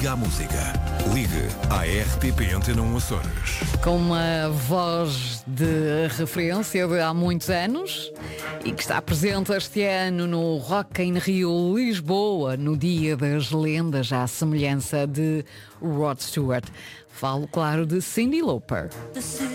Liga à Música. Ligue à RTP Antena 1 Açores. Com uma voz de referência de há muitos anos e que está presente este ano no Rock in Rio Lisboa, no Dia das Lendas, à semelhança de Rod Stewart. Falo, claro, de Cyndi Lauper.